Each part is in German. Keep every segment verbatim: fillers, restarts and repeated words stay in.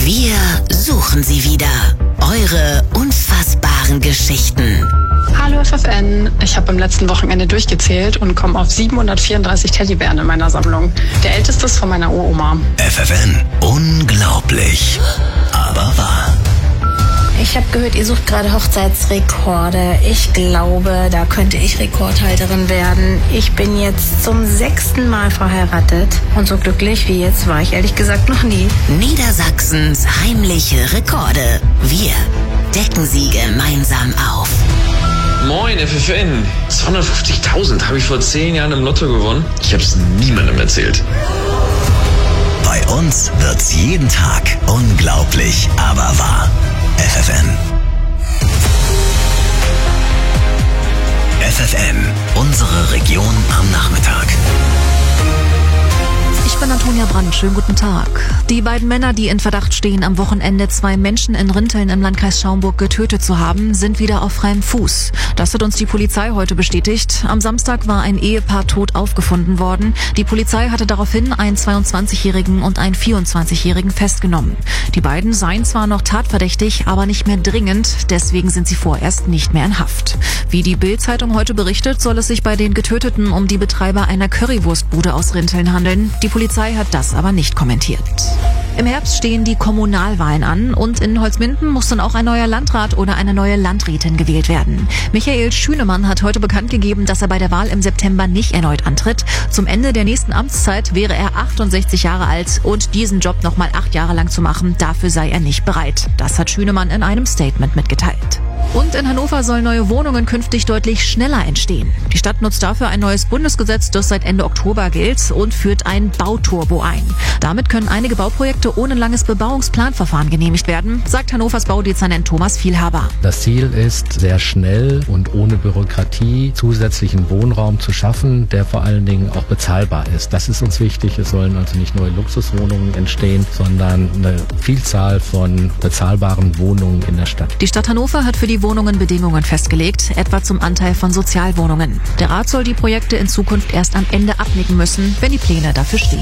Wir suchen sie wieder. Eure unfassbaren Geschichten. Hallo F F N, ich habe am letzten Wochenende durchgezählt und komme auf siebenhundertvierunddreißig Teddybären in meiner Sammlung. Der älteste ist von meiner Uroma. F F N, unglaublich, aber wahr. Ich habe gehört, ihr sucht gerade Hochzeitsrekorde. Ich glaube, da könnte ich Rekordhalterin werden. Ich bin jetzt zum sechsten Mal verheiratet. Und so glücklich wie jetzt war ich ehrlich gesagt noch nie. Niedersachsens heimliche Rekorde. Wir decken sie gemeinsam auf. Moin F F N, zweihundertfünfzigtausend habe ich vor zehn Jahren im Lotto gewonnen. Ich habe es niemandem erzählt. Bei uns wird's jeden Tag unglaublich, aber wahr. F F N. F F N, unsere Region am Nachmittag. Ich bin Antonia Brandt. Schönen guten Tag. Die beiden Männer, die in Verdacht stehen, am Wochenende zwei Menschen in Rinteln im Landkreis Schaumburg getötet zu haben, sind wieder auf freiem Fuß. Das hat uns die Polizei heute bestätigt. Am Samstag war ein Ehepaar tot aufgefunden worden. Die Polizei hatte daraufhin einen zweiundzwanzigjährigen und einen vierundzwanzigjährigen festgenommen. Die beiden seien zwar noch tatverdächtig, aber nicht mehr dringend. Deswegen sind sie vorerst nicht mehr in Haft. Wie die Bild-Zeitung heute berichtet, soll es sich bei den Getöteten um die Betreiber einer Currywurstbude aus Rinteln handeln. Die Die Polizei hat das aber nicht kommentiert. Im Herbst stehen die Kommunalwahlen an und in Holzminden muss dann auch ein neuer Landrat oder eine neue Landrätin gewählt werden. Michael Schünemann hat heute bekannt gegeben, dass er bei der Wahl im September nicht erneut antritt. Zum Ende der nächsten Amtszeit wäre er achtundsechzig Jahre alt und diesen Job noch mal acht Jahre lang zu machen, dafür sei er nicht bereit. Das hat Schünemann in einem Statement mitgeteilt. Und in Hannover sollen neue Wohnungen künftig deutlich schneller entstehen. Die Stadt nutzt dafür ein neues Bundesgesetz, das seit Ende Oktober gilt und führt ein Bauturbo ein. Damit können einige Bauprojekte ohne langes Bebauungsplanverfahren genehmigt werden, sagt Hannovers Baudezernent Thomas Vielhaber. Das Ziel ist, sehr schnell und ohne Bürokratie zusätzlichen Wohnraum zu schaffen, der vor allen Dingen auch bezahlbar ist. Das ist uns wichtig. Es sollen also nicht neue Luxuswohnungen entstehen, sondern eine Vielzahl von bezahlbaren Wohnungen in der Stadt. Die Stadt Hannover hat für die Wohnungen Bedingungen festgelegt, etwa zum Anteil von Sozialwohnungen. Der Rat soll die Projekte in Zukunft erst am Ende abnicken müssen, wenn die Pläne dafür stehen.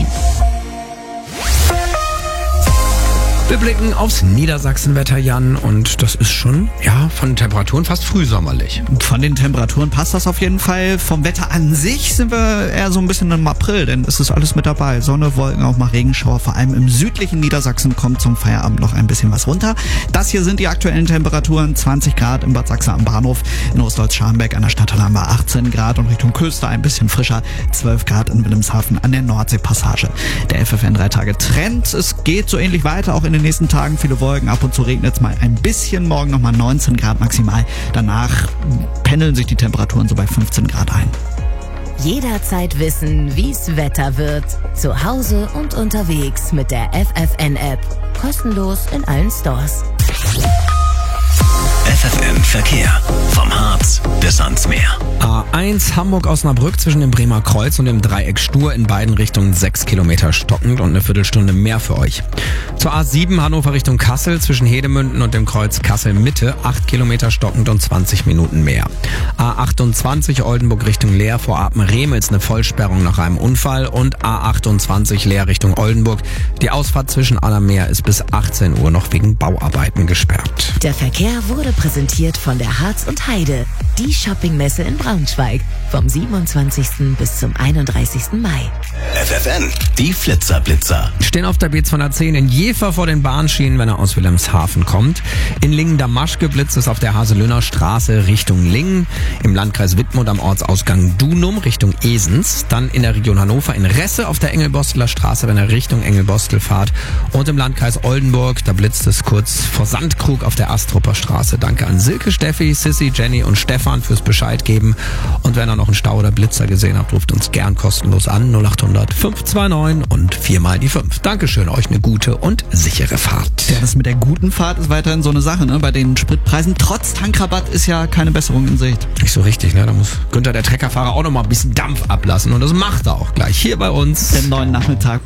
Wir blicken aufs Niedersachsenwetter, Jan, und das ist schon, ja, von den Temperaturen fast frühsommerlich. Von den Temperaturen passt das auf jeden Fall. Vom Wetter an sich sind wir eher so ein bisschen im April, denn es ist alles mit dabei. Sonne, Wolken, auch mal Regenschauer. Vor allem im südlichen Niedersachsen kommt zum Feierabend noch ein bisschen was runter. Das hier sind die aktuellen Temperaturen. zwanzig Grad in Bad Sachsa am Bahnhof. In Ostholz-Scharmbeck an der Stadthalle haben wir achtzehn Grad und Richtung Köster ein bisschen frischer. zwölf Grad in Wilhelmshaven an der Nordseepassage. Der F F N drei Tage Trend. Es geht so ähnlich weiter, auch in den nächsten Tagen viele Wolken, ab und zu regnet es mal ein bisschen, morgen nochmal neunzehn Grad maximal. Danach pendeln sich die Temperaturen so bei fünfzehn Grad ein. Jederzeit wissen, wie's Wetter wird. Zu Hause und unterwegs mit der F F N-App. Kostenlos in allen Stores. F F N Verkehr. Vom Harz bis ans Meer. A eins Hamburg-Osnabrück zwischen dem Bremer Kreuz und dem Dreieck Stur in beiden Richtungen sechs Kilometer stockend und eine Viertelstunde mehr für euch. Zur A sieben Hannover Richtung Kassel zwischen Hedemünden und dem Kreuz Kassel-Mitte acht Kilometer stockend und zwanzig Minuten mehr. A achtundzwanzig Oldenburg Richtung Leer vor Apen-Remels eine Vollsperrung nach einem Unfall und A achtundzwanzig Leer Richtung Oldenburg. Die Ausfahrt zwischen Allermeer ist bis achtzehn Uhr noch wegen Bauarbeiten gesperrt. Der Verkehr wurde präsentiert von der Harz und Heide, die Shoppingmesse in Braunschweig, vom siebenundzwanzigsten bis zum einunddreißigsten Mai. F F N, die Flitzerblitzer. Stehen auf der B zweihundertzehn in Jever vor den Bahnschienen, wenn er aus Wilhelmshaven kommt. In Lingen-Damaschke blitzt es auf der Haselöhner Straße Richtung Lingen. Im Landkreis Wittmund am Ortsausgang Dunum Richtung Esens. Dann in der Region Hannover in Resse auf der Engelbosteler Straße, wenn er Richtung Engelbostel fahrt. Und im Landkreis Oldenburg, da blitzt es kurz vor Sandkrug auf der Astrupper Straße. Danke an Silke, Steffi, Sissi, Jenny und Stefan fürs Bescheid geben. Und wenn ihr noch einen Stau oder Blitzer gesehen habt, ruft uns gern kostenlos an. null acht hundert fünf zwei neun und viermal die fünf. Dankeschön, euch eine gute und sichere Fahrt. Ja, das mit der guten Fahrt ist weiterhin so eine Sache, ne? Bei den Spritpreisen. Trotz Tankrabatt ist ja keine Besserung in Sicht. Nicht so richtig, ne? Da muss Günther, der Treckerfahrer, auch noch mal ein bisschen Dampf ablassen. Und das macht er auch gleich hier bei uns. Den neuen Nachmittag.